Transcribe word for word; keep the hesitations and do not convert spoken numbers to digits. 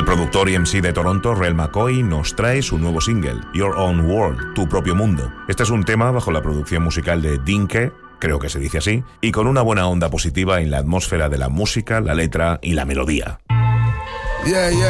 productor y M C de Toronto, Rel McCoy, nos trae su nuevo single, Your Own World, Tu Propio Mundo. Este es un tema bajo la producción musical de Dinke, creo que se dice así, y con una buena onda positiva en la atmósfera de la música, la letra y la melodía. Yeah, yeah.